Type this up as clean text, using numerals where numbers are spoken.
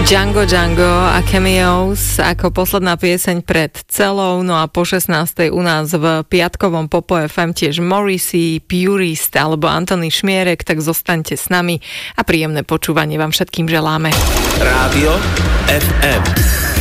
Django a Cameos ako posledná pieseň pred celou, no a po 16. u nás v piatkovom Popo FM tiež Morrissey, Purist alebo Antony Šmierek, tak zostaňte s nami a príjemné počúvanie vám všetkým želáme. Rádio FM.